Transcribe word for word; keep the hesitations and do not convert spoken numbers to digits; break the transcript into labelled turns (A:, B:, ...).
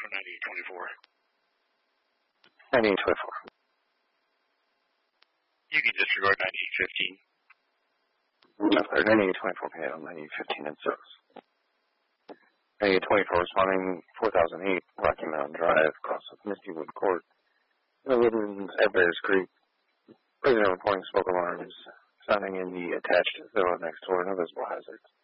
A: for ninety-eight twenty-four.
B: ninety-eight twenty-four.
A: You can disregard ninety-eight fifteen.
B: ninety-eight twenty-four P L, ninety-eight fifteen and six. ninety-eight twenty-four responding four thousand eight, Rocky Mountain Drive, across of Mistywood Court, in the Woodlands at Bears Creek. Resident reporting smoke alarms sounding in the attached zone next door, no visible hazards.